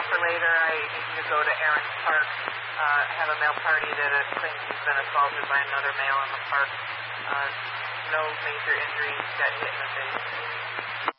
for later. I need to go to Aaron's Park. Have a male party that claims he's been assaulted by another male in the park. No major injuries, got hit in the face.